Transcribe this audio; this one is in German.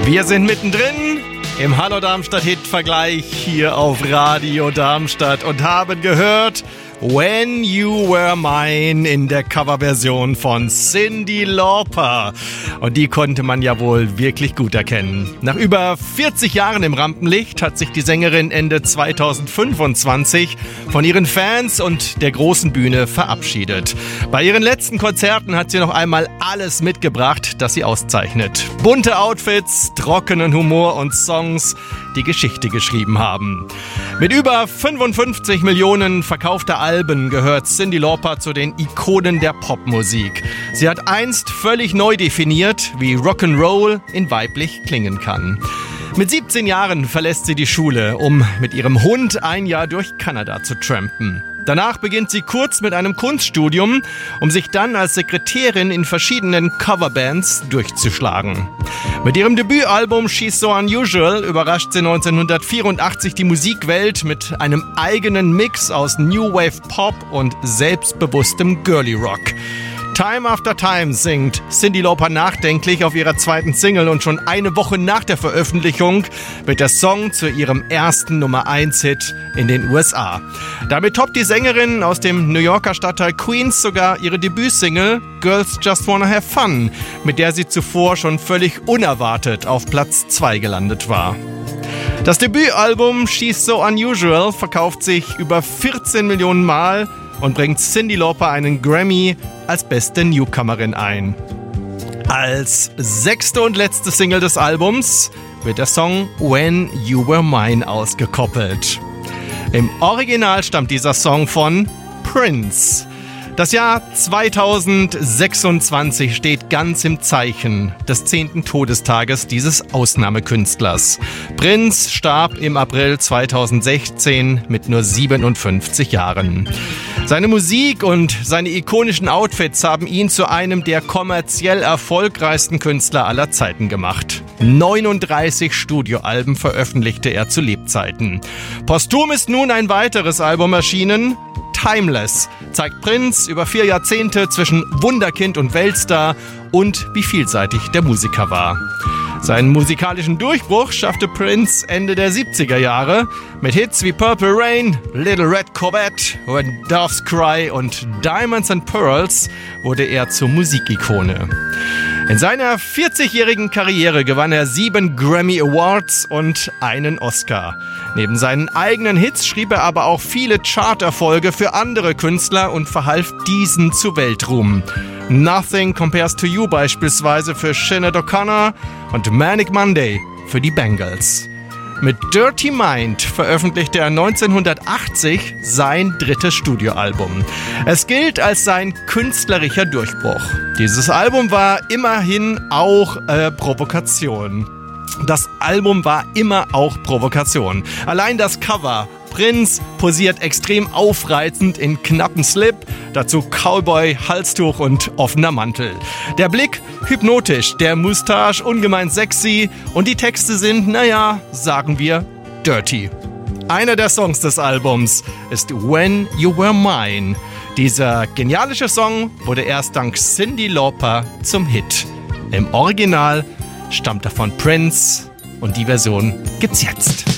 Wir sind mittendrin im Hallo Darmstadt-Hit-Vergleich hier auf Radio Darmstadt und haben gehört When You Were Mine in der Coverversion von Cyndi Lauper. Und die konnte man ja wohl wirklich gut erkennen. Nach über 40 Jahren im Rampenlicht hat sich die Sängerin Ende 2025 von ihren Fans und der großen Bühne verabschiedet. Bei ihren letzten Konzerten hat sie noch einmal alles mitgebracht, das sie auszeichnet. Bunte Outfits, trockenen Humor und Songs, die Geschichte geschrieben haben. Mit über 55 Millionen verkaufter Alben gehört Cyndi Lauper zu den Ikonen der Popmusik. Sie hat einst völlig neu definiert, wie Rock'n'Roll in weiblich klingen kann. Mit 17 Jahren verlässt sie die Schule, um mit ihrem Hund ein Jahr durch Kanada zu trampen. Danach beginnt sie kurz mit einem Kunststudium, um sich dann als Sekretärin in verschiedenen Coverbands durchzuschlagen. Mit ihrem Debütalbum She's So Unusual überrascht sie 1984 die Musikwelt mit einem eigenen Mix aus New Wave Pop und selbstbewusstem Girly Rock. Time After Time singt Cyndi Lauper nachdenklich auf ihrer zweiten Single und schon eine Woche nach der Veröffentlichung wird der Song zu ihrem ersten Nummer-1-Hit in den USA. Damit toppt die Sängerin aus dem New Yorker Stadtteil Queens sogar ihre Debütsingle Girls Just Wanna Have Fun, mit der sie zuvor schon völlig unerwartet auf Platz 2 gelandet war. Das Debütalbum She's So Unusual verkauft sich über 14 Millionen Mal und bringt Cyndi Lauper einen Grammy als beste Newcomerin ein. Als sechste und letzte Single des Albums wird der Song When You Were Mine ausgekoppelt. Im Original stammt dieser Song von Prince. Das Jahr 2026 steht ganz im Zeichen des 10. Todestages dieses Ausnahmekünstlers. Prince starb im April 2016 mit nur 57 Jahren. Seine Musik und seine ikonischen Outfits haben ihn zu einem der kommerziell erfolgreichsten Künstler aller Zeiten gemacht. 39 Studioalben veröffentlichte er zu Lebzeiten. Posthum ist nun ein weiteres Album erschienen. Timeless zeigt Prince über 4 Jahrzehnte zwischen Wunderkind und Weltstar und wie vielseitig der Musiker war. Seinen musikalischen Durchbruch schaffte Prince Ende der 70er Jahre. Mit Hits wie Purple Rain, Little Red Corvette, When Doves Cry und Diamonds and Pearls wurde er zur Musikikone. In seiner 40-jährigen Karriere gewann er 7 Grammy Awards und einen Oscar. Neben seinen eigenen Hits schrieb er aber auch viele Charterfolge für andere Künstler und verhalf diesen zu Weltruhm. Nothing Compares to You beispielsweise für Sinead O'Connor und Manic Monday für die Bangles. Mit Dirty Mind veröffentlichte er 1980 sein drittes Studioalbum. Es gilt als sein künstlerischer Durchbruch. Dieses Album war immerhin auch Provokation. Das Album war immer auch Provokation. Allein das Cover. Prince posiert extrem aufreizend in knappen Slip, dazu Cowboy, Halstuch und offener Mantel. Der Blick hypnotisch, der Moustache ungemein sexy und die Texte sind, naja, sagen wir, dirty. Einer der Songs des Albums ist When You Were Mine. Dieser genialische Song wurde erst dank Cyndi Lauper zum Hit. Im Original stammt er von Prince und die Version gibt's jetzt.